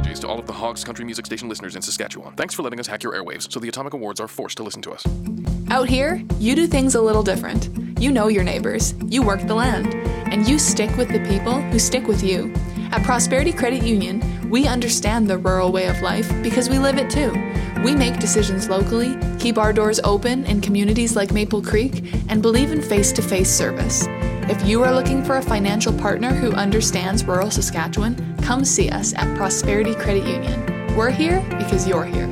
apologies to all of the Hogs Country Music Station listeners in Saskatchewan. Thanks for letting us hack your airwaves so the Atomic Awards are forced to listen to us. Out here, you do things a little different. You know your neighbors, you work the land, and you stick with the people who stick with you. At Prosperity Credit Union, we understand the rural way of life because we live it too. We make decisions locally, keep our doors open in communities like Maple Creek, and believe in face-to-face service. If you are looking for a financial partner who understands rural Saskatchewan, come see us at Prosperity Credit Union. We're here because you're here.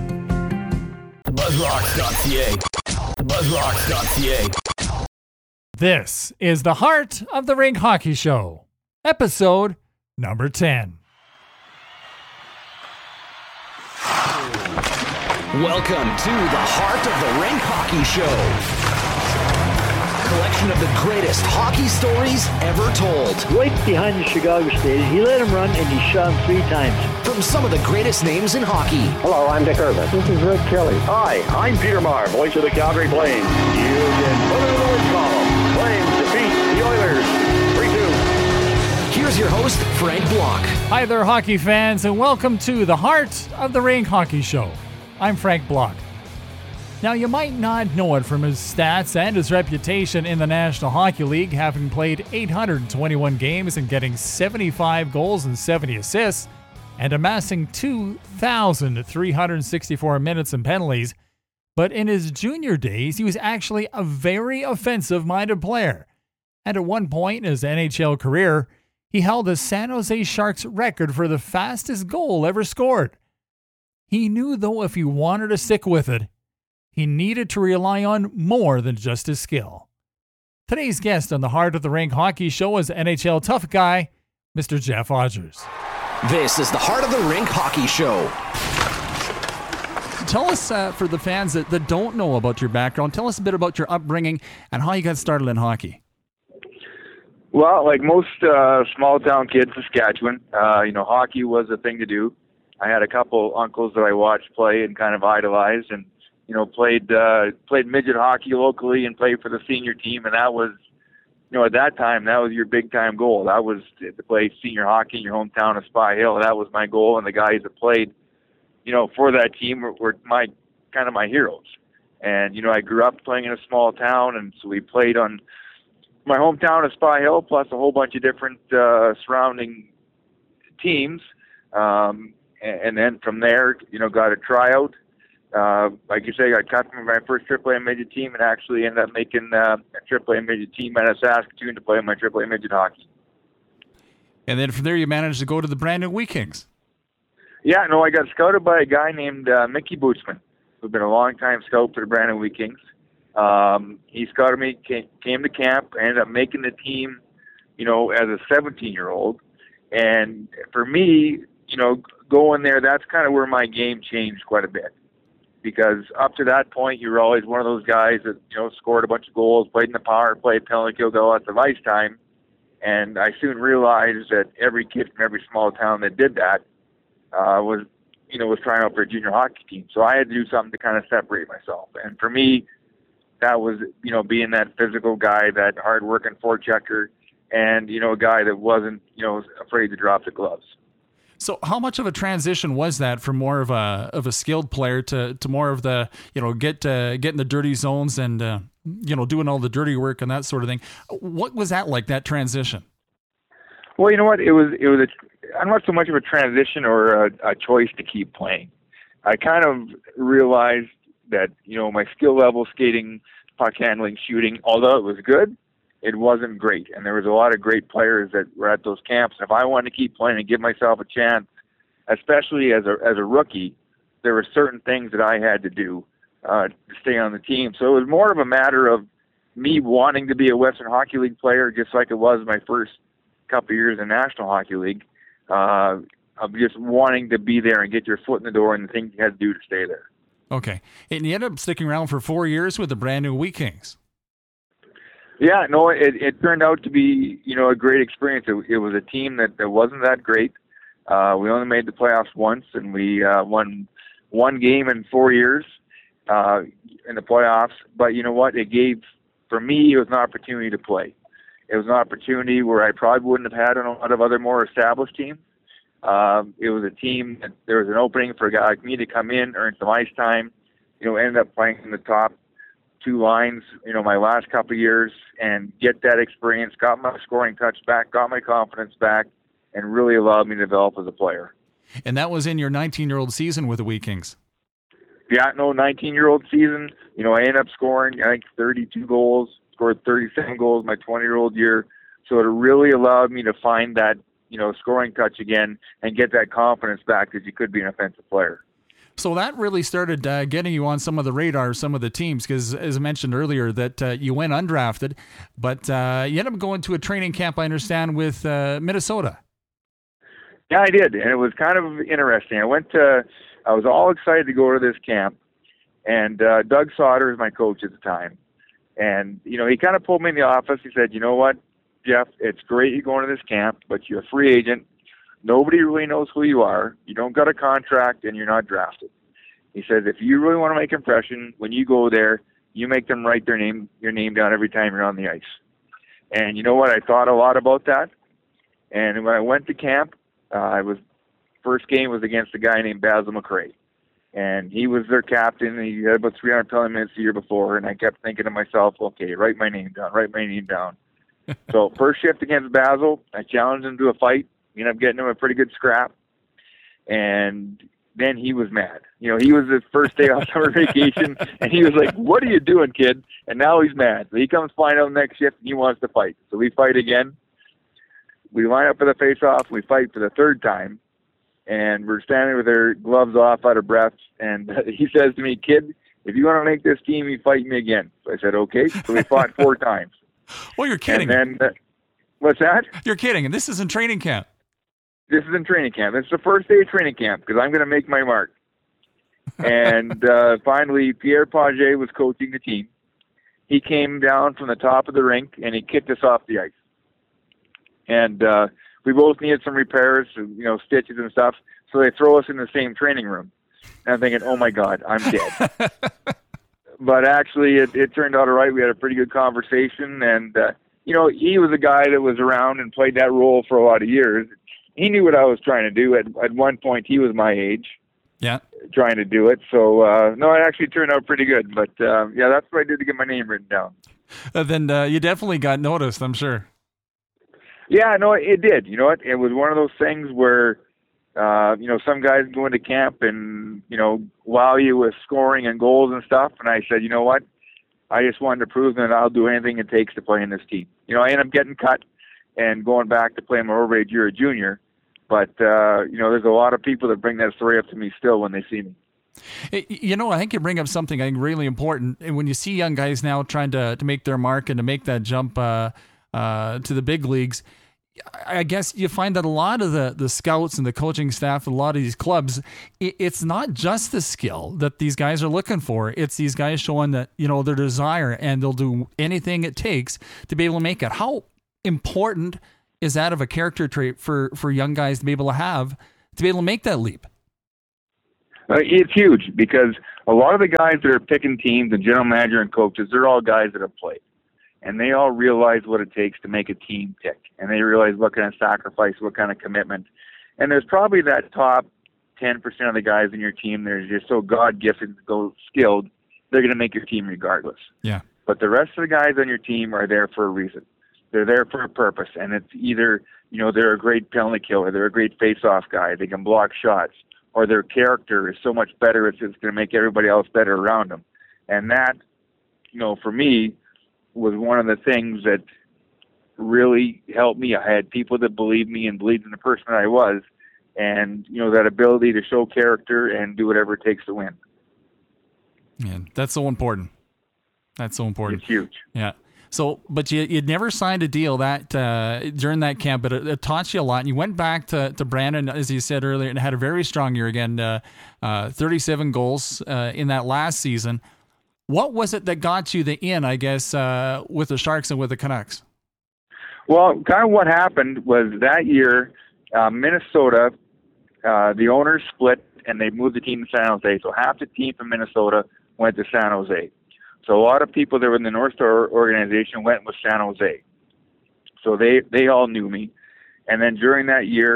Buzzrocks.ca. Buzzrocks.ca. This is the Heart of the Rink Hockey Show, episode number 10. Welcome to the Heart of the Rink Hockey Show. Collection of the greatest hockey stories ever told. Right behind the Chicago Stadium, he let him run and he shot him 3 times. From some of the greatest names in hockey. Hello, I'm Dick Irvin. This is Rick Kelly. Hi, I'm Peter Maher, voice of the Calgary Flames. You can put it in the win column. Flames defeat the Oilers 3-2. Here's your host, Frank Block. Hi there, hockey fans, and welcome to the Heart of the Rink Hockey Show. I'm Frank Block. Now, you might not know it from his stats and his reputation in the National Hockey League, having played 821 games and getting 75 goals and 70 assists, and amassing 2,364 minutes and penalties. But in his junior days, he was actually a very offensive-minded player. And at one point in his NHL career, he held the San Jose Sharks record for the fastest goal ever scored. He knew, though, if he wanted to stick with it, he needed to rely on more than just his skill. Today's guest on the Heart of the Rink Hockey Show is NHL tough guy, Mr. Jeff Odgers. This is the Heart of the Rink Hockey Show. Tell us, for the fans that don't know about your background, tell us a bit about your upbringing and how you got started in hockey. Well, like most small-town kids in Saskatchewan, hockey was a thing to do. I had a couple uncles that I watched play and kind of idolized, and played midget hockey locally and played for the senior team, and that was, at that time, that was your big time goal. That was to play senior hockey in your hometown of Spy Hill. That was my goal, and the guys that played, for that team were my heroes. And I grew up playing in a small town, and so we played on my hometown of Spy Hill, plus a whole bunch of different surrounding teams. And then from there, got a tryout. Like you say, I got cut from my first AAA midget team and actually ended up making a AAA midget team out of Saskatoon to play in my AAA midget hockey. And then from there, you managed to go to the Brandon Wheat Kings. Yeah, no, I got scouted by a guy named Mickey Bootsman, who's been a long-time scout for the Brandon Wheat Kings. He scouted me, came to camp, ended up making the team, as a 17-year-old. And for me, going there, that's kind of where my game changed quite a bit. Because up to that point, you were always one of those guys that, scored a bunch of goals, played in the power play, penalty kill, got lots of ice time. And I soon realized that every kid from every small town that did that was trying out for a junior hockey team. So I had to do something to kind of separate myself. And for me, that was, being that physical guy, that hard-working forechecker, and, a guy that wasn't, afraid to drop the gloves. So how much of a transition was that from more of a skilled player to more of the, get in the dirty zones and, doing all the dirty work and that sort of thing? What was that like, that transition? Well, you know what? It was not so much of a transition or a choice to keep playing. I kind of realized that, my skill level, skating, puck handling, shooting, although it was good, it wasn't great. And there was a lot of great players that were at those camps. If I wanted to keep playing and give myself a chance, especially as a rookie, there were certain things that I had to do to stay on the team. So it was more of a matter of me wanting to be a Western Hockey League player, just like it was my first couple of years in National Hockey League, of just wanting to be there and get your foot in the door and the things you had to do to stay there. Okay. And you ended up sticking around for 4 years with the Brandon Wheat Kings. Yeah, no, it turned out to be, a great experience. It was a team that wasn't that great. We only made the playoffs once, and we won one game in 4 years in the playoffs. But you know what? For me, it was an opportunity to play. It was an opportunity where I probably wouldn't have had on a lot of other more established teams. It was a team that there was an opening for a guy like me to come in, earn some ice time. Ended up playing in the top 2 lines, my last couple of years, and get that experience, got my scoring touch back, got my confidence back, and really allowed me to develop as a player. And that was in your 19-year-old season with the Wheat Kings. Yeah, 19-year-old season. I ended up scoring, I think, 32 goals, scored 37 goals my 20-year-old year. So it really allowed me to find that, scoring touch again and get that confidence back that you could be an offensive player. So that really started getting you on some of the radar, some of the teams, because as I mentioned earlier that you went undrafted, but you ended up going to a training camp, I understand, with Minnesota. Yeah, I did, and it was kind of interesting. I was all excited to go to this camp, and Doug Sauter was my coach at the time. And, he kind of pulled me in the office. He said, "You know what, Jeff, it's great you're going to this camp, but you're a free agent. Nobody really knows who you are. You don't got a contract, and you're not drafted." He says, "If you really want to make an impression, when you go there, you make them write your name down every time you're on the ice." And you know what? I thought a lot about that. And when I went to camp, first game was against a guy named Basil McRae. And he was their captain. He had about 300 penalty minutes the year before. And I kept thinking to myself, okay, write my name down. So first shift against Basil, I challenged him to a fight. Ended up getting him a pretty good scrap. And then he was mad. He was his first day off summer vacation. And he was like, "What are you doing, kid?" And now he's mad. So he comes flying out next shift and he wants to fight. So we fight again. We line up for the face-off. We fight for the third time. And we're standing with our gloves off, out of breath. And he says to me, "Kid, if you want to make this team, you fight me again." So I said, "Okay." So we fought 4 times. Well, you're kidding. And then, what's that? You're kidding. And this is in training camp. This is in training camp. It's the first day of training camp because I'm going to make my mark. And finally, Pierre Pagé was coaching the team. He came down from the top of the rink and he kicked us off the ice. And we both needed some repairs, stitches and stuff. So they throw us in the same training room. And I'm thinking, oh my God, I'm dead. But actually, it turned out all right. We had a pretty good conversation. And, he was a guy that was around and played that role for a lot of years. He knew what I was trying to do. At one point, he was my age. Yeah. Trying to do it. So, no, it actually turned out pretty good. But, that's what I did to get my name written down. Then you definitely got noticed, I'm sure. Yeah, no, it did. You know what? It was one of those things where, some guys go into camp and, wow you with scoring and goals and stuff. And I said, you know what? I just wanted to prove that I'll do anything it takes to play in this team. I ended up getting cut and going back to play my overage year at junior. But, there's a lot of people that bring that story up to me still when they see me. I think you bring up something I think really important. And when you see young guys now trying to make their mark and to make that jump to the big leagues, I guess you find that a lot of the scouts and the coaching staff, a lot of these clubs, it's not just the skill that these guys are looking for. It's these guys showing that, their desire and they'll do anything it takes to be able to make it. How important is that of a character trait for young guys to be able to make that leap? It's huge because a lot of the guys that are picking teams, the general manager and coaches, they're all guys that have played. And they all realize what it takes to make a team tick. And they realize what kind of sacrifice, what kind of commitment. And there's probably that top 10% of the guys in your team that are just so God-gifted, so skilled, they're going to make your team regardless. Yeah. But the rest of the guys on your team are there for a reason. They're there for a purpose. And it's either, they're a great penalty killer, they're a great face-off guy, they can block shots, or their character is so much better, it's going to make everybody else better around them. And that, for me, was one of the things that really helped me. I had people that believed me and believed in the person that I was, and that ability to show character and do whatever it takes to win. Yeah, that's so important. That's so important. It's huge. Yeah. So, but you'd never signed a deal that during that camp, but it taught you a lot. And you went back to Brandon, as you said earlier, and had a very strong year again, 37 goals in that last season. What was it that got you the in, I guess, with the Sharks and with the Canucks? Well, kind of what happened was that year, Minnesota, the owners split and they moved the team to San Jose. So half the team from Minnesota went to San Jose. So a lot of people that were in the North Star organization went with San Jose. So they all knew me. And then during that year,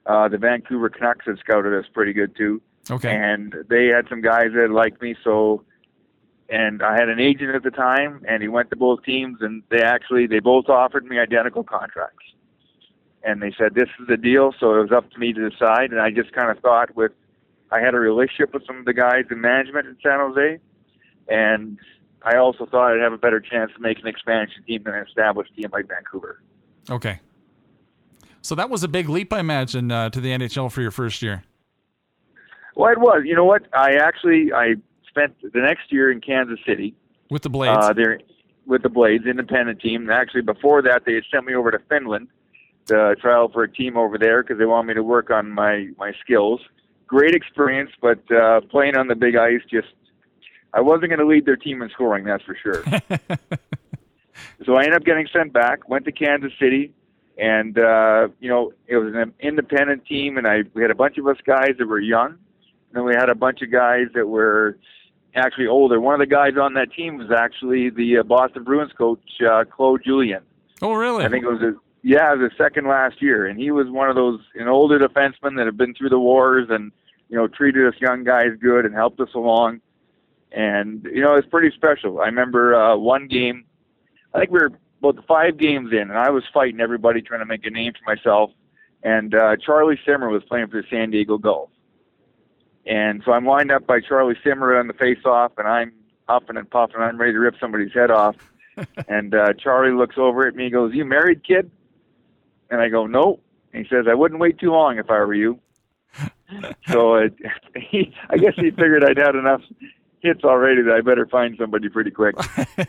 The Vancouver Canucks had scouted us pretty good too. Okay. And they had some guys that liked me, and I had an agent at the time, and he went to both teams, and they both offered me identical contracts. And they said, this is the deal, so it was up to me to decide. And I just kind of thought I had a relationship with some of the guys in management in San Jose, and I also thought I'd have a better chance to make an expansion team than an established team like Vancouver. Okay. So that was a big leap, I imagine, to the NHL for your first year. Well, it was. You know what? I spent the next year in Kansas City. With the Blades? With the Blades, independent team. And actually, before that, they had sent me over to Finland to try out for a team over there because they wanted me to work on my skills. Great experience, but playing on the big ice, I wasn't going to lead their team in scoring, that's for sure. So I ended up getting sent back, went to Kansas City, and, it was an independent team, and we had a bunch of us guys that were young, and then we had a bunch of guys that were actually older. One of the guys on that team was actually the Boston Bruins coach, Claude Julien. Oh, really? I think it was the second last year, and he was one of those older defensemen that have been through the wars and, treated us young guys good and helped us along. And, it was pretty special. I remember one game, I think we were about 5 games in, and I was fighting everybody trying to make a name for myself. And Charlie Simmer was playing for the San Diego Gulls. And so I'm lined up by Charlie Simmer on the face-off, and I'm huffing and puffing. I'm ready to rip somebody's head off. And Charlie looks over at me and goes, "You married, kid?" And I go, "No." And he says, "I wouldn't wait too long if I were you." So I guess he figured I'd had enough hits already that I better find somebody pretty quick.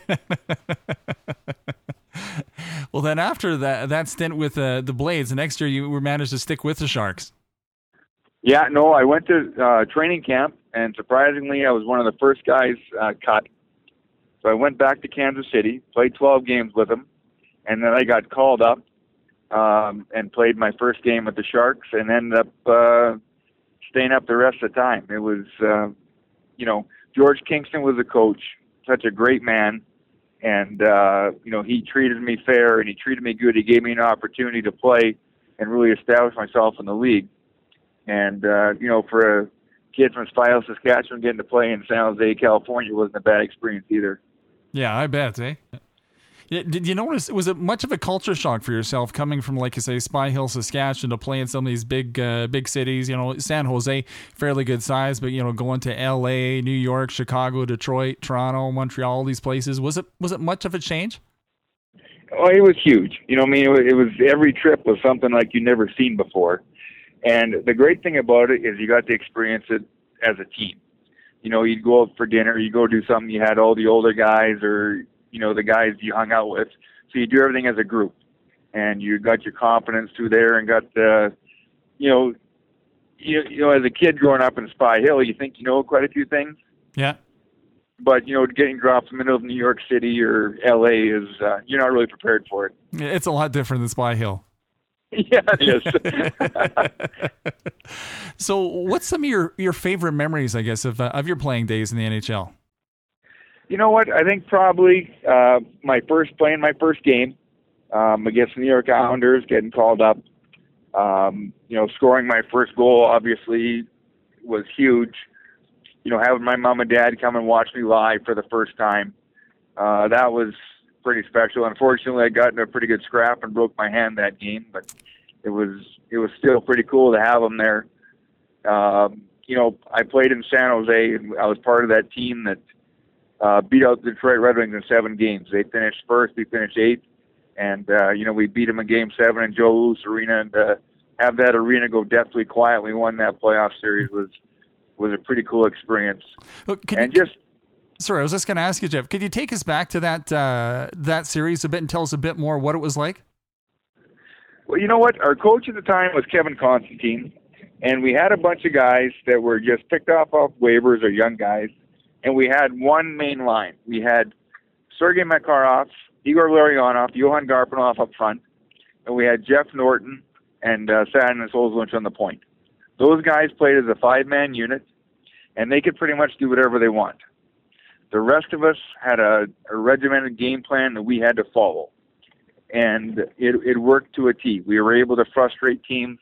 Well, then after that stint with the Blades, the next year you managed to stick with the Sharks. Yeah, no, I went to training camp, and surprisingly, I was one of the first guys cut. So I went back to Kansas City, played 12 games with them, and then I got called up and played my first game with the Sharks, and ended up staying up the rest of the time. It was, George Kingston was the coach, such a great man, and he treated me fair and he treated me good. He gave me an opportunity to play and really establish myself in the league. And, for a kid from Spio, Saskatchewan, getting to play in San Jose, California wasn't a bad experience either. Yeah, I bet, eh? Did you notice, was it much of a culture shock for yourself coming from, like you say, Spy Hill, Saskatchewan to play in some of these big cities? San Jose, fairly good size, but, going to L.A., New York, Chicago, Detroit, Toronto, Montreal, all these places. Was it much of a change? Oh, it was huge. It was every trip was something like you'd never seen before. And the great thing about it is you got to experience it as a team. You'd go out for dinner, you go do something, you had all the older guys or, the guys you hung out with. So you do everything as a group. And you got your confidence through there and got, as a kid growing up in Spy Hill, you think you know quite a few things. Yeah. But, getting dropped in the middle of New York City or L.A. is, you're not really prepared for it. It's a lot different than Spy Hill. Yeah, it is. So what's some of your favorite memories, I guess, of your playing days in the NHL? You know what? I think probably my first game against the New York Islanders, getting called up. Scoring my first goal obviously was huge. Having my mom and dad come and watch me live for the first time, that was pretty special. Unfortunately, I got into a pretty good scrap and broke my hand that game, but it was still pretty cool to have them there. I played in San Jose, and I was part of that team that beat out the Detroit Red Wings in 7 games. They finished first, we finished 8th, and we beat them in Game 7 in Joe Louis Arena, and have that arena go deathly quiet. We won that playoff series was a pretty cool experience. Sorry, I was just going to ask you, Jeff, could you take us back to that series a bit and tell us a bit more what it was like? Well, you know what? Our coach at the time was Kevin Constantine, and we had a bunch of guys that were just picked off waivers or young guys, and we had one main line. We had Sergei Makarov, Igor Larionov, Johan Garpenov up front, and we had Jeff Norton and Sadan Solzwinch on the point. Those guys played as a 5-man unit, and they could pretty much do whatever they want. The rest of us had a regimented game plan that we had to follow, and it worked to a T. We were able to frustrate teams.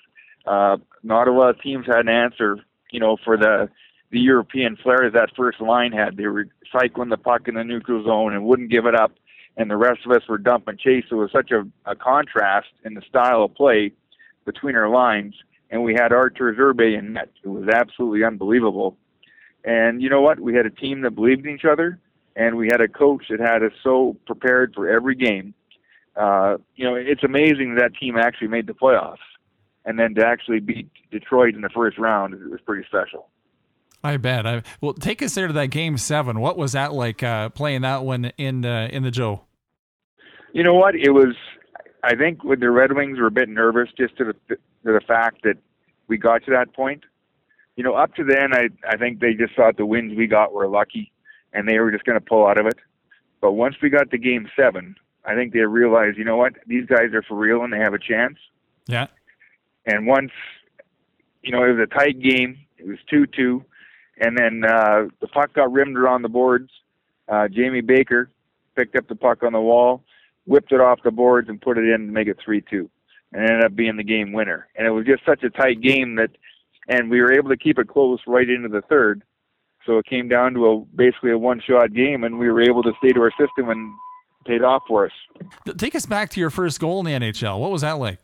not a lot of teams had an answer, for the European flair that first line had. They were cycling the puck in the neutral zone and wouldn't give it up, and the rest of us were dump and chase. So it was such a contrast in the style of play between our lines, and we had Artur Zerbe in net. It was absolutely unbelievable. And you know what? We had a team that believed in each other, and we had a coach that had us so prepared for every game. It's amazing that team actually made the playoffs, and then to actually beat Detroit in the first round, it was pretty special. I bet. Well, take us there to that Game 7. What was that like playing that one in the Joe? You know what? It was. I think with the Red Wings were a bit nervous just to the fact that we got to that point. Up to then, I think they just thought the wins we got were lucky, and they were just going to pull out of it. But once we got to Game 7, I think they realized, you know what? These guys are for real, and they have a chance. Yeah. And once, it was a tight game. It was 2-2. And then the puck got rimmed around the boards. Jamie Baker picked up the puck on the wall, whipped it off the boards, and put it in to make it 3-2. And it ended up being the game winner. And it was just such a tight game and we were able to keep it close right into the third. So it came down to basically a one-shot game, and we were able to stay to our system and paid off for us. Take us back to your first goal in the NHL. What was that like?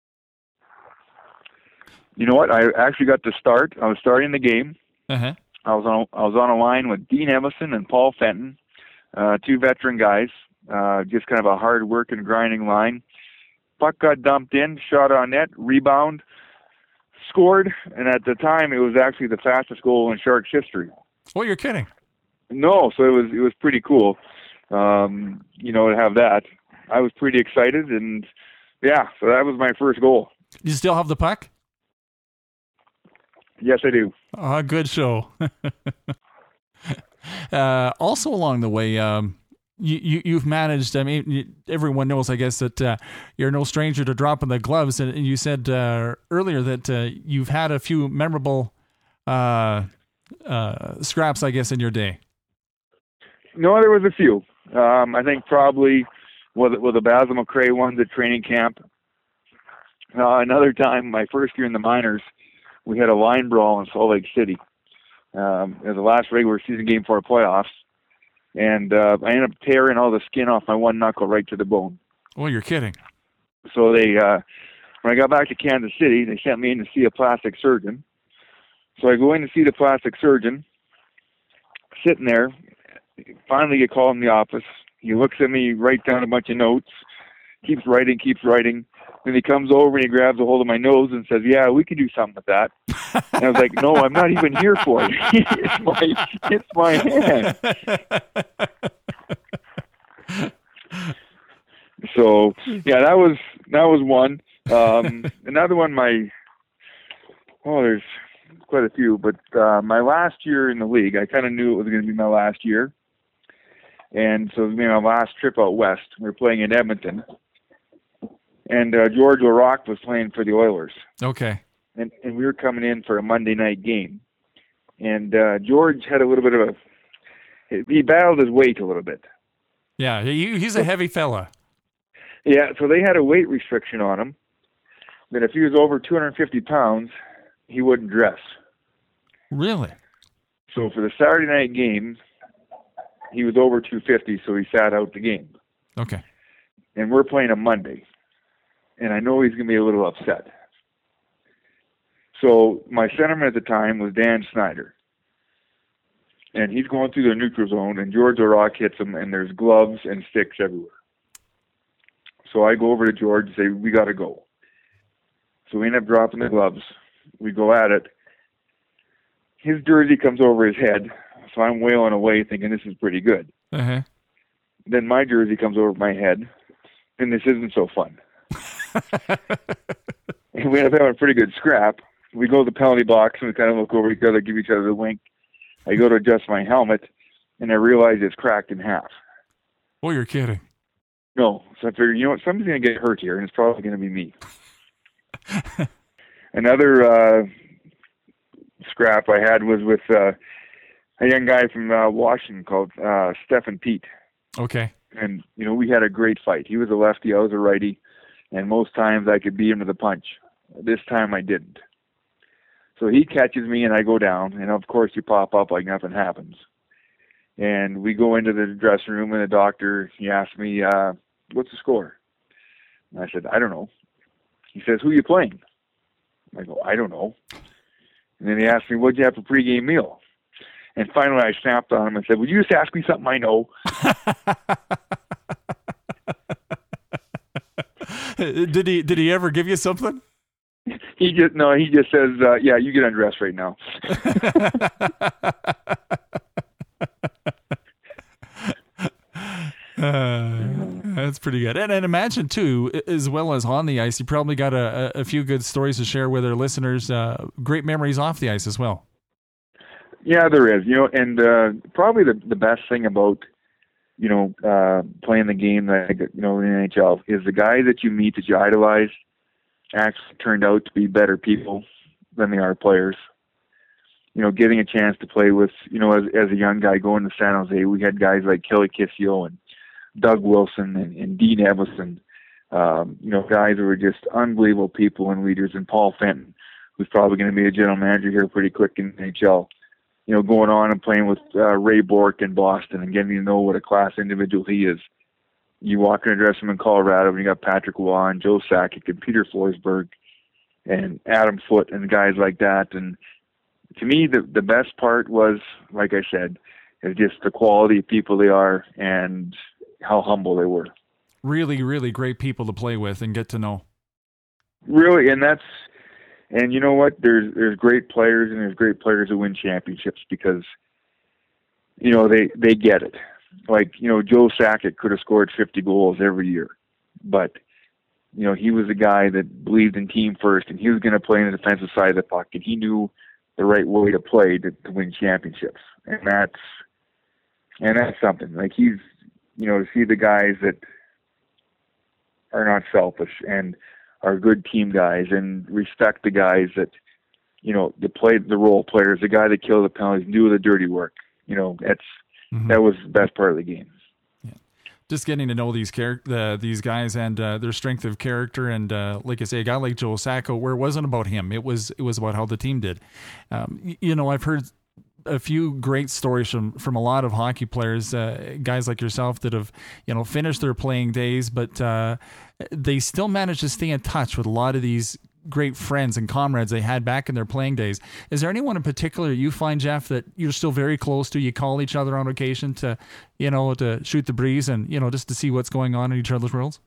You know what? I actually got to start. I was starting the game. Uh-huh. I was on a line with Dean Emerson and Paul Fenton, two veteran guys, just kind of a hard work and grinding line. Puck got dumped in, shot on net, rebound, scored, and at the time it was actually the fastest goal in Sharks history. Oh, you're kidding. No, so it was pretty cool, to have that. I was pretty excited, and yeah, so that was my first goal. You still have the puck? Yes, I do. Good show. Also along the way, you've managed, everyone knows, I guess, that you're no stranger to dropping the gloves. And you said earlier that you've had a few memorable scraps, I guess, in your day. No, there was a few. I think probably with the Basil McRae ones at training camp. Another time, my first year in the minors, we had a line brawl in Salt Lake City. It was the last regular season game for our playoffs. And I ended up tearing all the skin off my one knuckle right to the bone. Oh, you're kidding. So they, when I got back to Kansas City, they sent me in to see a plastic surgeon. So I go in to see the plastic surgeon, sitting there, finally get called in the office. He looks at me, writes down a bunch of notes, keeps writing. Then he comes over and he grabs a hold of my nose and says, "Yeah, we can do something with that." And I was like, "No, I'm not even here for it. it's my hand." So yeah, that was one. Another one, there's quite a few, but my last year in the league, I kind of knew it was going to be my last year, and so it was my last trip out west. We were playing in Edmonton. And George Laraque was playing for the Oilers. Okay. And we were coming in for a Monday night game. And George had a little bit of he battled his weight a little bit. Yeah, he's a heavy fella. Yeah, so they had a weight restriction on him that if he was over 250 pounds, he wouldn't dress. Really? So for the Saturday night game, he was over 250, so he sat out the game. Okay. And we're playing a Monday. And I know he's going to be a little upset. So my centerman at the time was Dan Snyder. And he's going through the neutral zone, and George Laraque hits him, and there's gloves and sticks everywhere. So I go over to George and say, "We got to go." So we end up dropping the gloves. We go at it. His jersey comes over his head, so I'm wailing away thinking this is pretty good. Uh-huh. Then my jersey comes over my head, and this isn't so fun. And we end up having a pretty good scrap. We go to the penalty box and we kind of look over each other, give each other the wink. I go to adjust my helmet, and I realize it's cracked in half. Oh, you're kidding. No. So I figured, somebody's going to get hurt here, and it's probably going to be me. Another scrap I had was with a young guy from Washington called Stephen Pete. Okay. And, we had a great fight. He was a lefty, I was a righty. And most times I could beat him to the punch. This time I didn't. So he catches me and I go down, and of course you pop up like nothing happens. And we go into the dressing room, and the doctor, he asked me, what's the score? And I said, I don't know. He says, who are you playing? I go, I don't know. And then he asked me, what'd you have for pregame meal? And finally I snapped on him and said, would you just ask me something I know? Did he ever give you something? He just says, yeah, you get undressed right now. That's pretty good. And imagine, too, as well as on the ice, you probably got a few good stories to share with our listeners, great memories off the ice as well. Yeah, there is. And probably the best thing about, playing the game, in the NHL, is the guys that you meet that you idolize actually turned out to be better people than they are players. Getting a chance to play with, as a young guy going to San Jose, we had guys like Kelly Kissio and Doug Wilson and Dean Evison, guys who were just unbelievable people and leaders, and Paul Fenton, who's probably going to be a general manager here pretty quick in the NHL. Going on and playing with Ray Bourque in Boston and getting to know what a class individual he is. You walk in a dressing room in Colorado and you got Patrick Waugh and Joe Sakic and Peter Forsberg and Adam Foote and guys like that. And to me, the best part was, like I said, is just the quality of people they are and how humble they were. Really, really great people to play with and get to know. Really, and you know what? There's great players, and there's great players who win championships because, they get it. Like, Joe Sakic could have scored 50 goals every year, but, he was a guy that believed in team first, and he was going to play on the defensive side of the puck, and he knew the right way to play to win championships. And that's something. Like, he's, to see the guys that are not selfish and are good team guys and respect the guys that, that play the role players, the guy that killed the penalties, do the dirty work. That was the best part of the game. Yeah. Just getting to know these guys and their strength of character, and like I say, a guy like Joe Sacco, where it wasn't about him, it was about how the team did. I've heard a few great stories from a lot of hockey players, guys like yourself that have finished their playing days, but they still manage to stay in touch with a lot of these great friends and comrades they had back in their playing days. Is there anyone in particular you find, Jeff, that you're still very close to? You call each other on occasion to shoot the breeze and just to see what's going on in each other's worlds?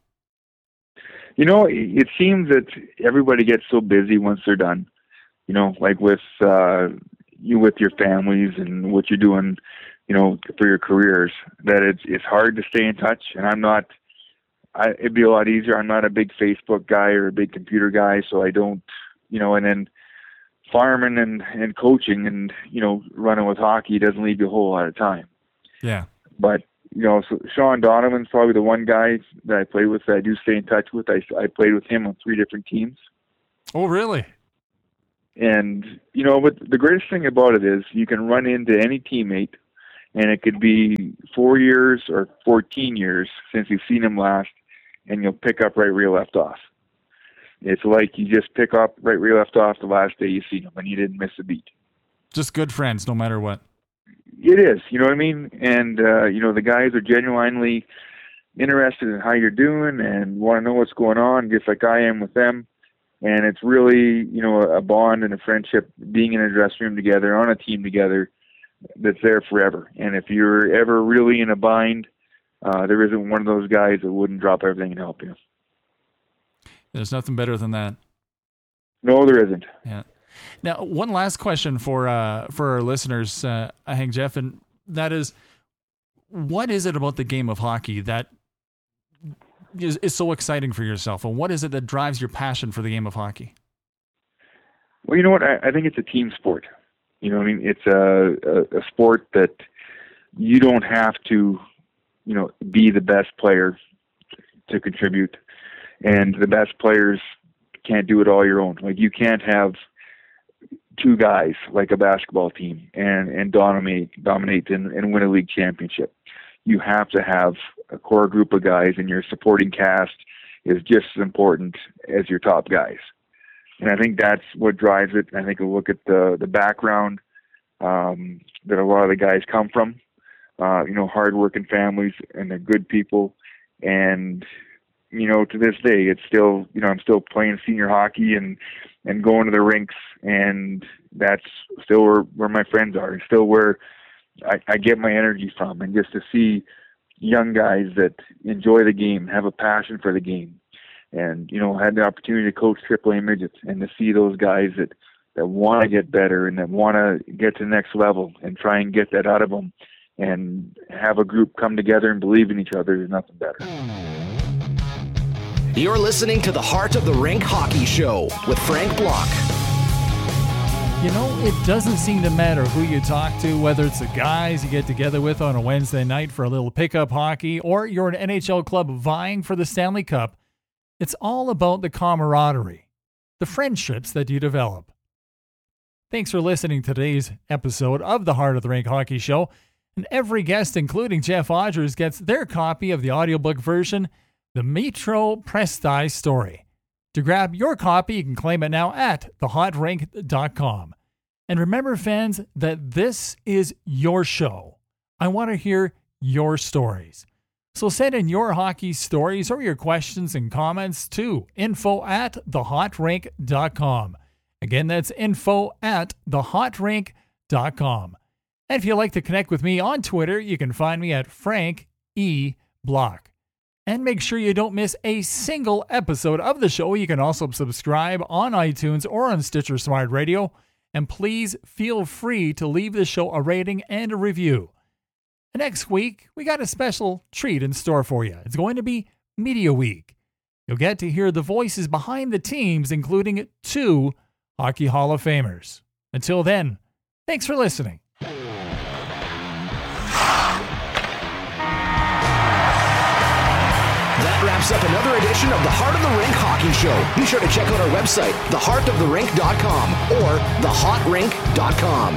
It seems that everybody gets so busy once they're done. Like with with your families and what you're doing, for your careers, that it's hard to stay in touch. And it'd be a lot easier. I'm not a big Facebook guy or a big computer guy, so I don't, and then farming and coaching and, running with hockey doesn't leave you a whole lot of time. Yeah. But, so Sean Donovan's probably the one guy that I play with that I do stay in touch with. I played with him on 3 different teams. Oh, really? And, but the greatest thing about it is you can run into any teammate, and it could be 4 years or 14 years since you've seen him last, and you'll pick up right where you left off. It's like you just pick up right where you left off the last day you see him, and you didn't miss a beat. Just good friends, no matter what. It is, you know what I mean? And, the guys are genuinely interested in how you're doing and want to know what's going on, just like I am with them. And it's really, a bond and a friendship, being in a dressing room together, on a team together, that's there forever. And if you're ever really in a bind, there isn't one of those guys that wouldn't drop everything and help you. There's nothing better than that. No, there isn't. Yeah. Now, one last question for our listeners, I think, Jeff, and that is, what is it about the game of hockey that is so exciting for yourself, and what is it that drives your passion for the game of hockey? Well, you know what? I think it's a team sport. It's a sport that you don't have to, be the best player to contribute, and the best players can't do it all your own. Like, you can't have 2 guys like a basketball team and dominate and win a league championship. You have to have a core group of guys, and your supporting cast is just as important as your top guys. And I think that's what drives it. I think a look at the background that a lot of the guys come from, hardworking families, and they're good people. And, to this day, it's still, I'm still playing senior hockey and going to the rinks, and that's still where my friends are, and still where I get my energy from. And just to see young guys that enjoy the game, have a passion for the game, and, had the opportunity to coach AAA midgets, and to see those guys that want to get better and that want to get to the next level and try and get that out of them, and have a group come together and believe in each other, there's nothing better. You're listening to the Heart of the Rink Hockey Show with Frank Block. It doesn't seem to matter who you talk to, whether it's the guys you get together with on a Wednesday night for a little pickup hockey, or you're an NHL club vying for the Stanley Cup. It's all about the camaraderie, the friendships that you develop. Thanks for listening to today's episode of the Heart of the Rink Hockey Show. And every guest, including Jeff Odgers, gets their copy of the audiobook version, The Metro Presti Story. To grab your copy, you can claim it now at thehotrink.com. And remember, fans, that this is your show. I want to hear your stories. So send in your hockey stories or your questions and comments to info@thehotrink.com. Again, that's info@thehotrink.com. And if you'd like to connect with me on Twitter, you can find me at Frank E. Block. And make sure you don't miss a single episode of the show. You can also subscribe on iTunes or on Stitcher Smart Radio. And please feel free to leave the show a rating and a review. Next week, we got a special treat in store for you. It's going to be Media Week. You'll get to hear the voices behind the teams, including 2 Hockey Hall of Famers. Until then, thanks for listening. That wraps up another edition of the Heart of the Rink Hockey Show. Be sure to check out our website, theheartoftherink.com or thehotrink.com.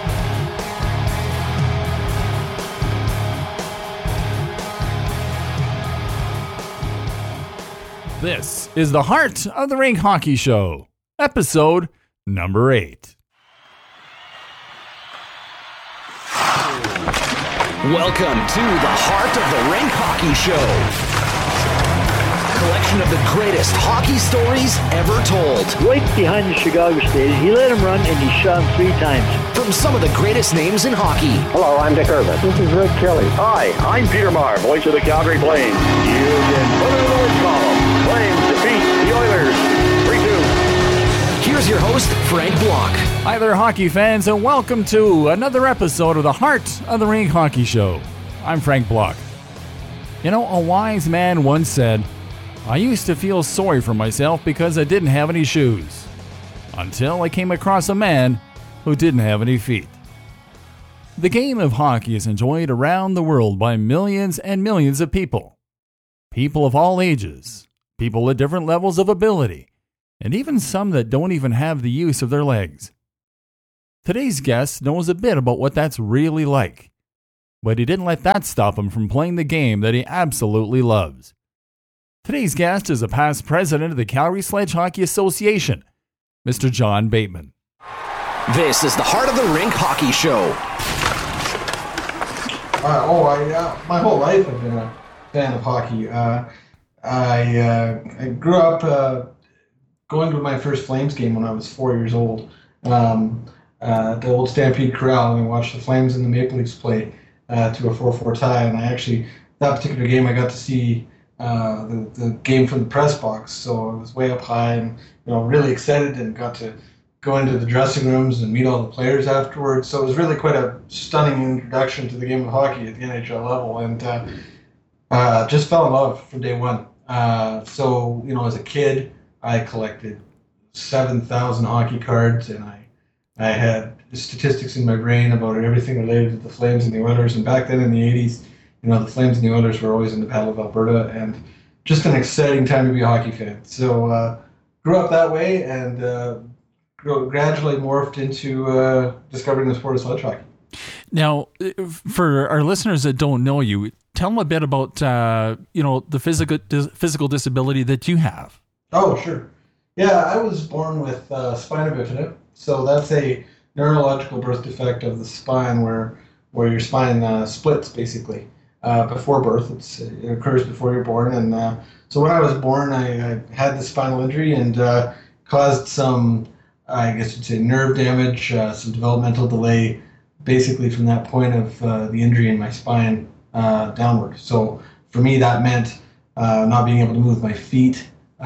This is the Heart of the Rink Hockey Show, episode number 8. Welcome to the Heart of the Rink Hockey Show. Collection of the greatest hockey stories ever told. Right behind the Chicago stage, he let him run and he shot him 3 times. From some of the greatest names in hockey. Hello, I'm Dick Irvin. This is Rick Kelly. Hi, I'm Peter Maher, voice of the Calgary Flames. You can put it in the win column. Flames defeat the Oilers 3-2. Here's your host, Frank Block. Hi there, hockey fans, and welcome to another episode of the Heart of the Rink Hockey Show. I'm Frank Block. A wise man once said, I used to feel sorry for myself because I didn't have any shoes, until I came across a man who didn't have any feet. The game of hockey is enjoyed around the world by millions and millions of people. People of all ages, people at different levels of ability, and even some that don't even have the use of their legs. Today's guest knows a bit about what that's really like, but he didn't let that stop him from playing the game that he absolutely loves. Today's guest is a past president of the Calgary Sledge Hockey Association, Mr. John Bateman. This is the Heart of the Rink Hockey Show. My whole life I've been a fan of hockey. I grew up going to my first Flames game when I was 4 years old. The old Stampede Corral, and I watched the Flames and the Maple Leafs play to a 4-4 tie. And that particular game, I got to see the game from the press box. So I was way up high and really excited, and got to go into the dressing rooms and meet all the players afterwards. So it was really quite a stunning introduction to the game of hockey at the NHL level, and just fell in love from day one. So as a kid, I collected 7,000 hockey cards, and I had statistics in my brain about everything related to the Flames and the Oilers. And back then in the 80s, the Flames and the Oilers were always in the Battle of Alberta, and just an exciting time to be a hockey fan. So grew up that way, and gradually morphed into discovering the sport of sledge hockey. Now, for our listeners that don't know you, tell them a bit about the physical disability that you have. Oh, sure. Yeah, I was born with spina bifida, so that's a neurological birth defect of the spine where your spine splits basically before birth. It occurs before you're born, and so when I was born, I had the spinal injury and caused some, I guess you'd say, nerve damage, some developmental delay, basically from that point of the injury in my spine downward. So for me, that meant not being able to move my feet.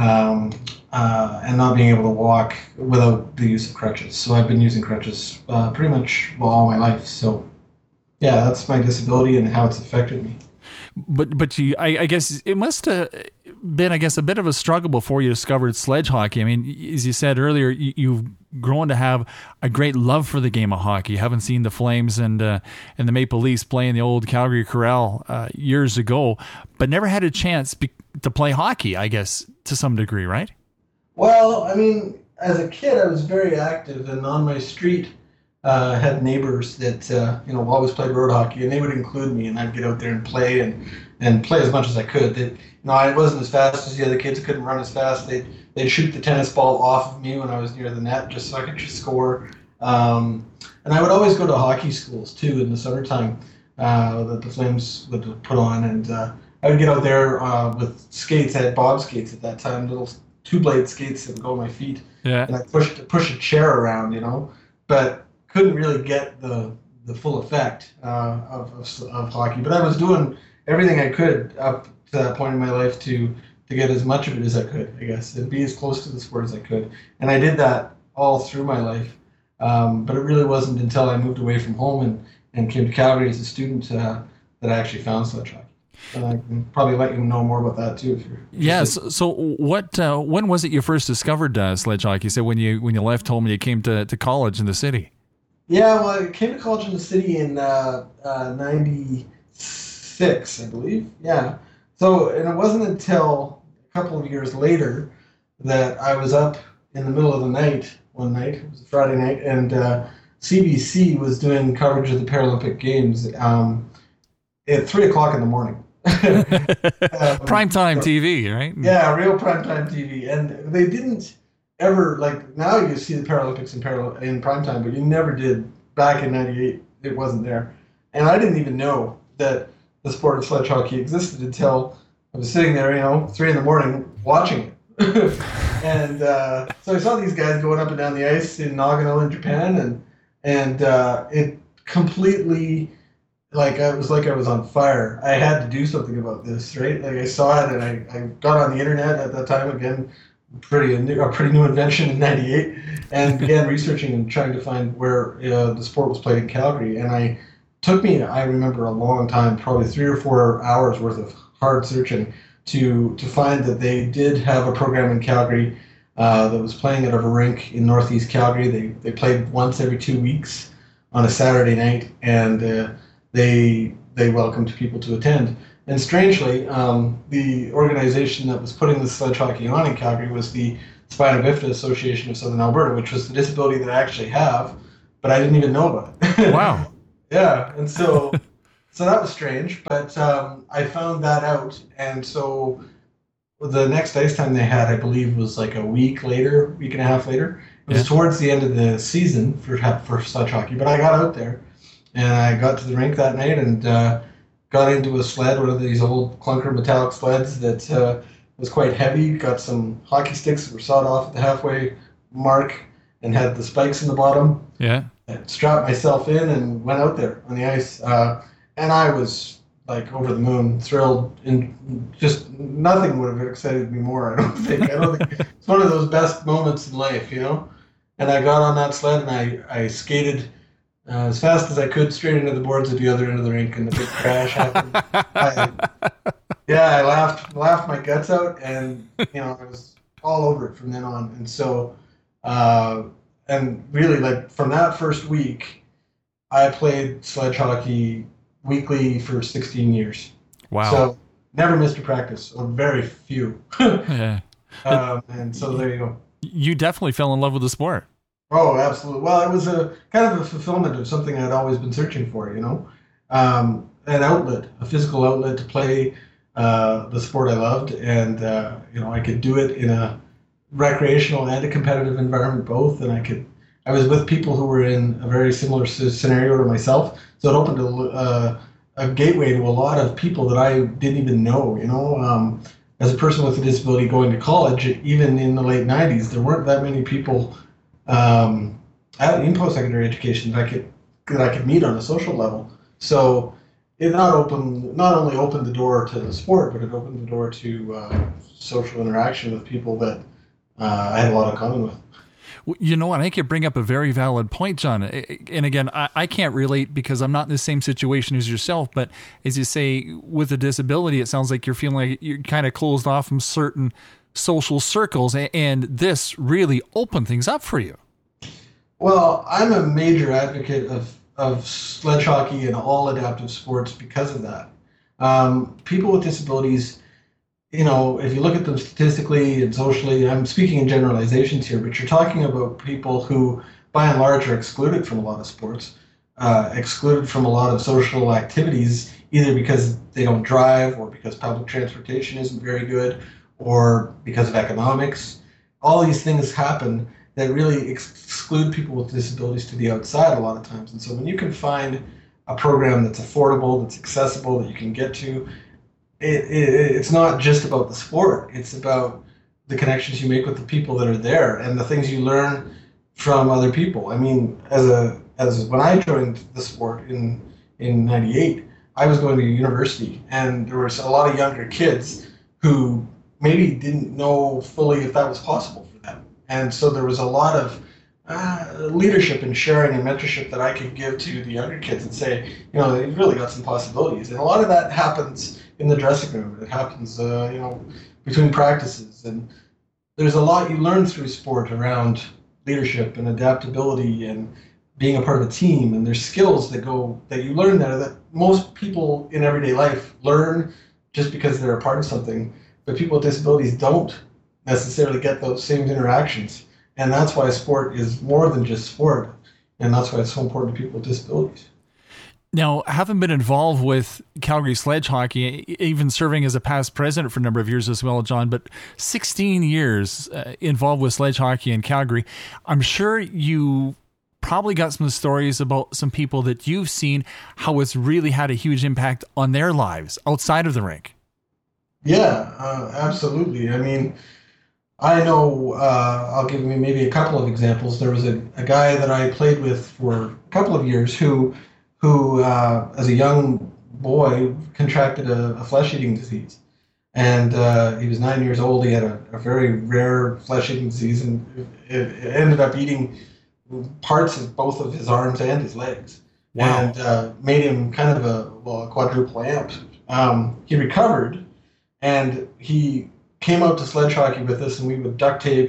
And not being able to walk without the use of crutches. So I've been using crutches pretty much all my life. So yeah, that's my disability and how it's affected me. But I guess it must have been, I guess, a bit of a struggle before you discovered sledge hockey. I mean, as you said earlier, you've grown to have a great love for the game of hockey. You haven't seen the Flames and the Maple Leafs play in the old Calgary Corral years ago, but never had a chance to play hockey, I guess, to some degree, right? Well, I mean, as a kid, I was very active, and on my street, had neighbors that always played road hockey, and they would include me, and I'd get out there and play as much as I could. I wasn't as fast as the other kids, couldn't run as fast. They'd shoot the tennis ball off of me when I was near the net, just so I could just score. And I would always go to hockey schools too in the summertime that the Flames would put on, and I would get out there with skates. I had bob skates at that time, little 2-blade skates that would go on my feet, and I push a chair around, but couldn't really get the full effect of hockey. But I was doing everything I could up to that point in my life to get as much of it as I could, I guess, and be as close to the sport as I could. And I did that all through my life. But it really wasn't until I moved away from home and came to Calgary as a student that I actually found sledge hockey. And I can probably let you know more about that too. If you're interested. So what? When was it you first discovered sledge hockey? So when you left home and you came to college in the city? Yeah, well, I came to college in the city in '96, I believe. Yeah. So, and it wasn't until a couple of years later that I was up in the middle of the night one night. It was a Friday night, and CBC was doing coverage of the Paralympic Games at 3:00 in the morning. Primetime TV, right? Yeah, real primetime TV. And they didn't ever, now you see the Paralympics in primetime, but you never did back in '98. It wasn't there. And I didn't even know that the sport of sledge hockey existed until I was sitting there, 3 in the morning watching it. And so I saw these guys going up and down the ice in Nagano in Japan, and it completely... it was like I was on fire. I had to do something about this, right? I saw it, and I got on the internet at that time, again, a pretty new invention in '98, and began researching and trying to find where the sport was played in Calgary. And I remember a long time, probably 3 or 4 hours worth of hard searching to find that they did have a program in Calgary that was playing at a rink in Northeast Calgary. They played once every 2 weeks on a Saturday night, and they welcomed people to attend. And strangely, the organization that was putting the sledge hockey on in Calgary was the Spina Bifida Association of Southern Alberta, which was the disability that I actually have, but I didn't even know about it. Wow. Yeah, and so that was strange, but I found that out, and so the next ice time they had, I believe, was like a week and a half later. It was towards the end of the season for sledge hockey, but I got out there. And I got to the rink that night and got into a sled, one of these old clunker metallic sleds that was quite heavy. Got some hockey sticks that were sawed off at the halfway mark and had the spikes in the bottom. Yeah. I strapped myself in and went out there on the ice. And I was over the moon, thrilled, and just nothing would have excited me more, I don't think. It's one of those best moments in life, And I got on that sled and I skated as fast as I could straight into the boards at the other end of the rink, and the big crash happened. I laughed my guts out, and I was all over it from then on. And so, and really, from that first week, I played sledge hockey weekly for 16 years. Wow! So never missed a practice, or very few. Yeah. And so there you go. You definitely fell in love with the sport. Oh, absolutely. Well, it was a kind of a fulfillment of something I'd always been searching for, an outlet, a physical outlet to play the sport I loved, and I could do it in a recreational and a competitive environment both, and I was with people who were in a very similar scenario to myself, so it opened a gateway to a lot of people that I didn't even know. As a person with a disability going to college, even in the late 90s, there weren't that many people in post-secondary education that I could meet on a social level. So it not only opened the door to the sport, but it opened the door to social interaction with people that I had a lot in common with. You know what? I think you bring up a very valid point, John. And again, I can't relate because I'm not in the same situation as yourself. But as you say, with a disability, it sounds like you're feeling like you're kind of closed off from certain social circles. And this really opened things up for you. Well, I'm a major advocate of sledge hockey and all adaptive sports because of that. People with disabilities, if you look at them statistically and socially, I'm speaking in generalizations here, but you're talking about people who, by and large, are excluded from a lot of sports, excluded from a lot of social activities, either because they don't drive or because public transportation isn't very good or because of economics. All these things happen that really exclude people with disabilities to the outside a lot of times. And so when you can find a program that's affordable, that's accessible, that you can get to, it's not just about the sport. It's about the connections you make with the people that are there and the things you learn from other people. I mean, as when I joined the sport in 98, I was going to university, and there was a lot of younger kids who maybe didn't know fully if that was possible for them. And so there was a lot of leadership and sharing and mentorship that I could give to the younger kids and say, you've really got some possibilities. And a lot of that happens in the dressing room. It happens, between practices. And there's a lot you learn through sport around leadership and adaptability and being a part of a team. And there's skills that you learn there that most people in everyday life learn just because they're a part of something. But people with disabilities don't necessarily get those same interactions. And that's why sport is more than just sport. And that's why it's so important to people with disabilities. Now, having been involved with Calgary Sledge Hockey, even serving as a past president for a number of years as well, John, but 16 years involved with sledge hockey in Calgary, I'm sure you probably got some stories about some people that you've seen, how it's really had a huge impact on their lives outside of the rink. Yeah, absolutely. I mean, I know, I'll give you maybe a couple of examples. There was a guy that I played with for a couple of years who as a young boy contracted a flesh-eating disease. And he was 9 years old. He had a very rare flesh-eating disease, and it ended up eating parts of both of his arms and his legs. Wow. And made him kind of a quadruple amp. He recovered, and he came out to sledge hockey with us, and we would duct tape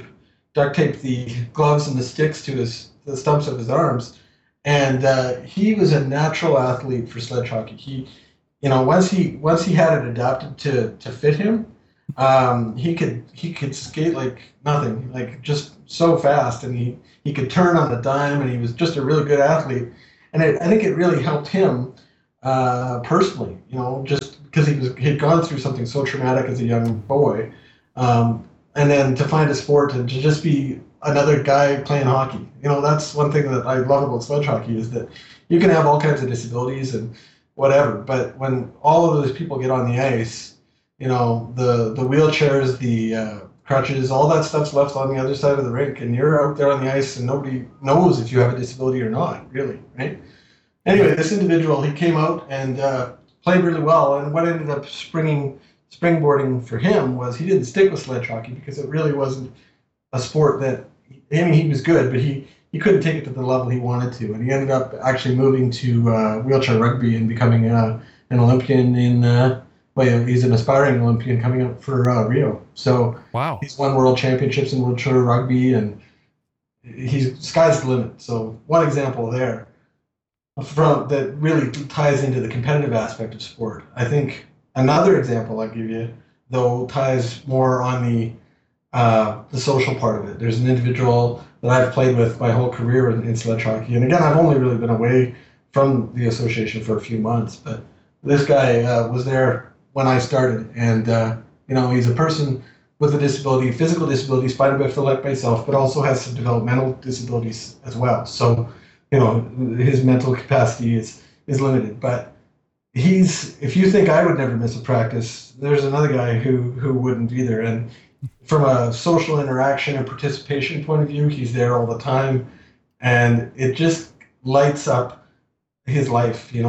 the gloves and the sticks to the stumps of his arms. And he was a natural athlete for sledge hockey. He, once he had it adapted to fit him, he could skate like nothing, like just so fast, and he could turn on the dime, and he was just a really good athlete. And I think it really helped him personally, just because he'd gone through something so traumatic as a young boy, and then to find a sport and to just be another guy playing hockey. That's one thing that I love about sledge hockey is that you can have all kinds of disabilities and whatever, but when all of those people get on the ice, the wheelchairs, the crutches, all that stuff's left on the other side of the rink, and you're out there on the ice and nobody knows if you have a disability or not, really, right? Anyway, this individual, he came out and played really well, and what ended up springboarding for him was he didn't stick with sledge hockey because it really wasn't a sport that, he was good, but he couldn't take it to the level he wanted to, and he ended up actually moving to wheelchair rugby and becoming an Olympian he's an aspiring Olympian coming up for Rio. So wow, he's won world championships in wheelchair rugby, and sky's the limit. So one example there that really ties into the competitive aspect of sport. I think another example I'll give you, though, ties more on the social part of it. There's an individual that I've played with my whole career in sledge hockey. And again, I've only really been away from the association for a few months, but this guy was there when I started. And, he's a person with a disability, physical disability, spina bifida like myself, but also has some developmental disabilities as well. So, his mental capacity is limited. But if you think I would never miss a practice, there's another guy who wouldn't either. And from a social interaction and participation point of view, he's there all the time, and it just lights up his life. I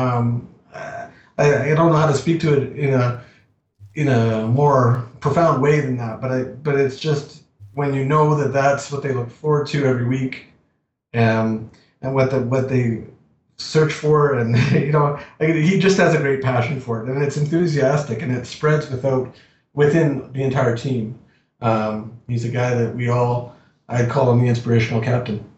don't know how to speak to it in a more profound way than that, but it's just when you know that that's what they look forward to every week, and what they search for, and he just has a great passion for it, and it's enthusiastic, and it spreads within the entire team. He's a guy that I'd call him the inspirational captain.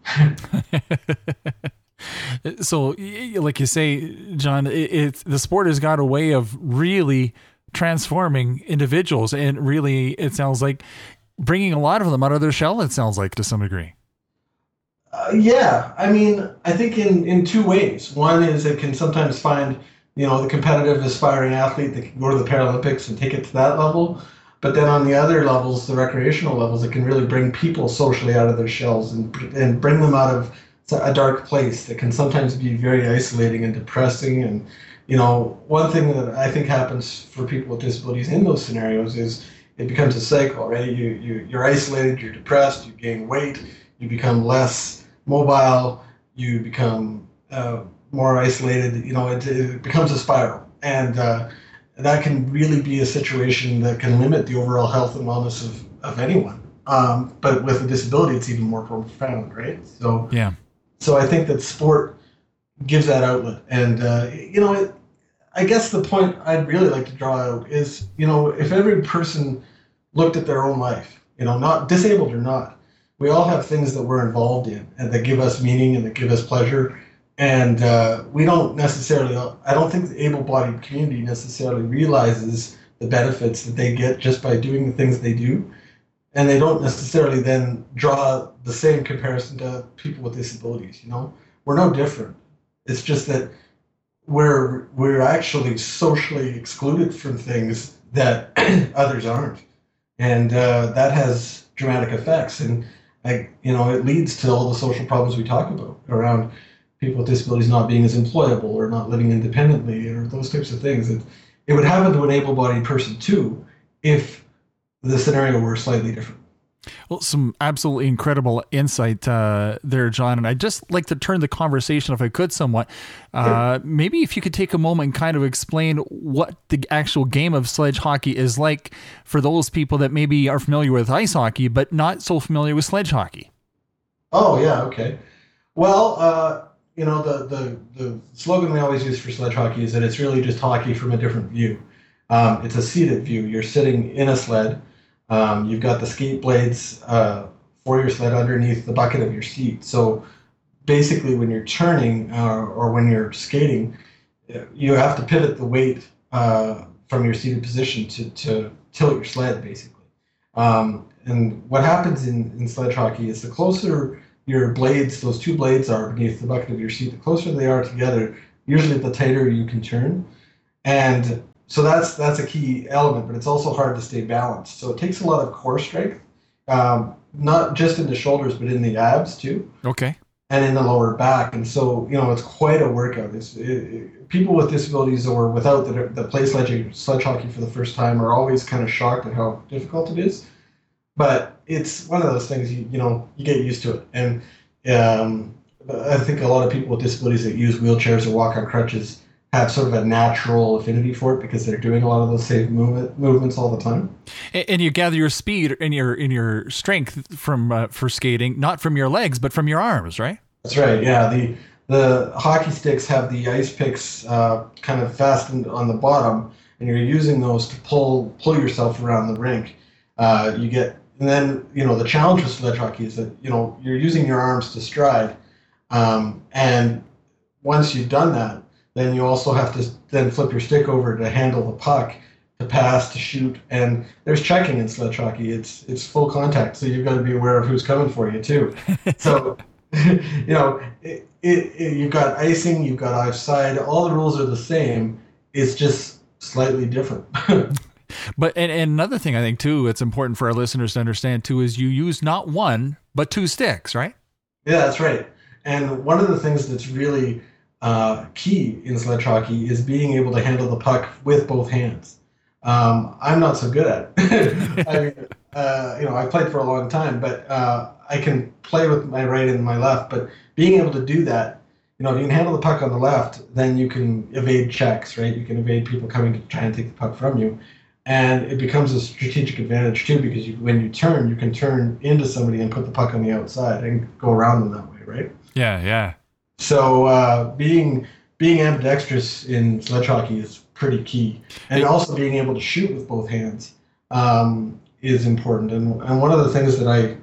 So, like you say, John, the sport has got a way of really transforming individuals, and really, it sounds like bringing a lot of them out of their shell. It sounds like, to some degree. Yeah, I mean, I think in two ways. One is it can sometimes find, the competitive aspiring athlete that can go to the Paralympics and take it to that level. But then on the other levels, the recreational levels, it can really bring people socially out of their shells and bring them out of a dark place that can sometimes be very isolating and depressing. And, one thing that I think happens for people with disabilities in those scenarios is it becomes a cycle, right? You're isolated, you're depressed, you gain weight, you become less mobile, you become more isolated. It becomes a spiral. And that can really be a situation that can limit the overall health and wellness of anyone. But with a disability, it's even more profound, right? So, yeah. So I think that sport gives that outlet. And, I guess the point I'd really like to draw out is, if every person looked at their own life, not disabled or not, we all have things that we're involved in and that give us meaning and that give us pleasure. And we don't necessarily, I don't think the able-bodied community necessarily realizes the benefits that they get just by doing the things they do. And they don't necessarily then draw the same comparison to people with disabilities. We're no different. It's just that we're actually socially excluded from things that others aren't. And that has dramatic effects. And it leads to all the social problems we talk about around people with disabilities not being as employable or not living independently or those types of things. It would happen to an able-bodied person too if the scenario were slightly different. Well, some absolutely incredible insight there, John. And I'd just like to turn the conversation, if I could, somewhat. Maybe if you could take a moment and kind of explain what the actual game of sledge hockey is like for those people that maybe are familiar with ice hockey, but not so familiar with sledge hockey. Oh, yeah. Okay. Well, the slogan we always use for sledge hockey is that it's really just hockey from a different view. It's a seated view. You're sitting in a sled. You've got the skate blades for your sled underneath the bucket of your seat. So basically when you're turning or when you're skating, you have to pivot the weight from your seated position to tilt your sled, basically. And what happens in sledge hockey is the closer your blades, those two blades are beneath the bucket of your seat, the closer they are together, usually the tighter you can turn. And so that's a key element, but it's also hard to stay balanced. So it takes a lot of core strength, not just in the shoulders, but in the abs too. Okay. And in the lower back. And so, it's quite a workout. People with disabilities or without that play sledge hockey for the first time are always kind of shocked at how difficult it is. But it's one of those things, you get used to it. And I think a lot of people with disabilities that use wheelchairs or walk on crutches have sort of a natural affinity for it because they're doing a lot of those same movements all the time. And you gather your speed and your strength from for skating, not from your legs, but from your arms, right? That's right. Yeah. The hockey sticks have the ice picks kind of fastened on the bottom, and you're using those to pull yourself around the rink. And then, the challenge with sledge hockey is that, you're using your arms to stride. And once you've done that, then you also have to then flip your stick over to handle the puck, to pass, to shoot. And there's checking in sledge hockey. It's full contact, so you've got to be aware of who's coming for you too. So, you've got icing, you've got offside. All the rules are the same. It's just slightly different. But and another thing I think too, it's important for our listeners to understand too, is you use not one but two sticks, right? Yeah, that's right. And one of the things that's really key in sledge hockey is being able to handle the puck with both hands. I'm not so good at it. I mean, I played for a long time, but I can play with my right and my left. But being able to do that, if you can handle the puck on the left, then you can evade checks, right? You can evade people coming to try and take the puck from you. And it becomes a strategic advantage too, because when you turn, you can turn into somebody and put the puck on the outside and go around them that way, right? Yeah. So being ambidextrous in sledge hockey is pretty key, and also being able to shoot with both hands is important. And one of the things that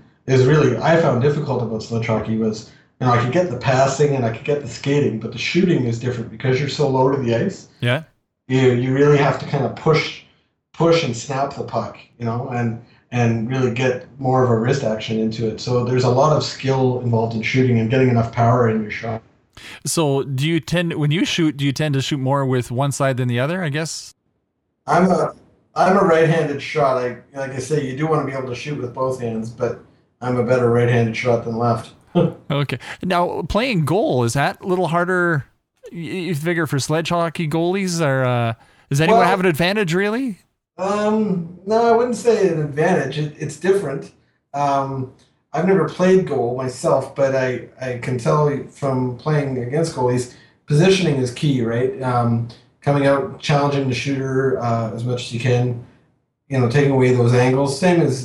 I found difficult about sledge hockey was, I could get the passing and I could get the skating, but the shooting is different because you're so low to the ice. Yeah, you really have to kind of push and snap the puck, and really get more of a wrist action into it. So there's a lot of skill involved in shooting and getting enough power in your shot. So when you shoot, do you tend to shoot more with one side than the other, I guess? I'm a right-handed shot. Like I say, you do want to be able to shoot with both hands, but I'm a better right-handed shot than left. Okay. Now, playing goal, is that a little harder, you figure, for sledge hockey goalies? Or does anyone have an advantage, really? No, I wouldn't say an advantage. It's different. I've never played goal myself, but I can tell from playing against goalies, positioning is key, right? Coming out, challenging the shooter as much as you can, taking away those angles. Same as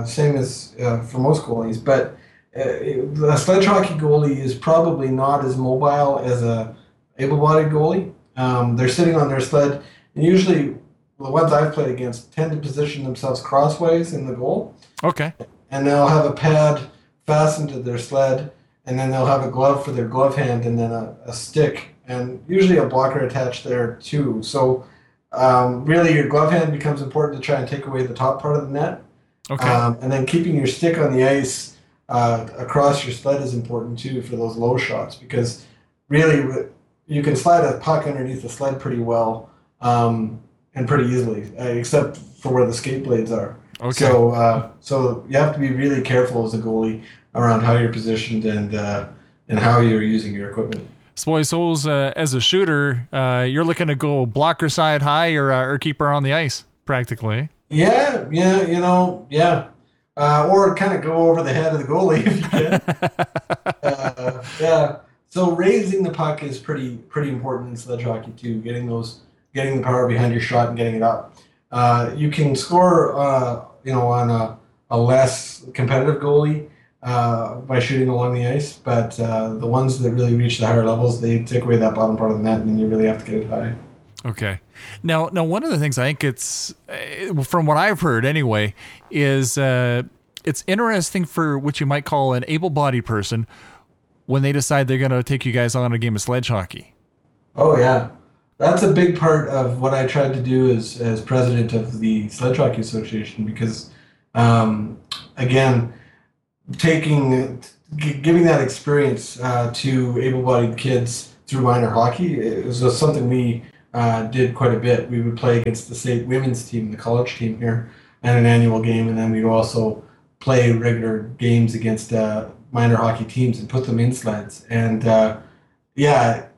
for most goalies, but a sledge hockey goalie is probably not as mobile as a able-bodied goalie. They're sitting on their sled, and usually the ones I've played against tend to position themselves crossways in the goal. Okay. And they'll have a pad fastened to their sled, and then they'll have a glove for their glove hand, and then a stick, and usually a blocker attached there too. So really your glove hand becomes important to try and take away the top part of the net. Okay. And then keeping your stick on the ice across your sled is important too for those low shots, because really you can slide a puck underneath the sled pretty well and pretty easily, except for where the skate blades are. Okay. So you have to be really careful as a goalie around how you're positioned and how you're using your equipment. So I suppose as a shooter, you're looking to go blocker side high or keeper on the ice, practically. Yeah. Or kind of go over the head of the goalie if you can. Yeah. So raising the puck is pretty important in sledge hockey too. Getting the power behind your shot and getting it up. You can score, on a less competitive goalie by shooting along the ice, but the ones that really reach the higher levels, they take away that bottom part of the net, and then you really have to get it high. Okay. Now one of the things I think it's, from what I've heard anyway, is it's interesting for what you might call an able-bodied person when they decide they're going to take you guys on a game of sledge hockey. Oh, yeah. That's a big part of what I tried to do as president of the Sledge Hockey Association, because, again, giving that experience to able-bodied kids through minor hockey, it was something we did quite a bit. We would play against the state women's team, the college team here, at an annual game, and then we'd also play regular games against minor hockey teams and put them in sleds. And, yeah,